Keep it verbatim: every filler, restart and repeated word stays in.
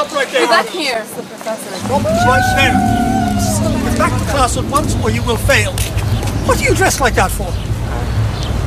Stop right there. Get back here. It's the professor. Stop right there. Get back to class at once or you will fail. What are you dressed like that for?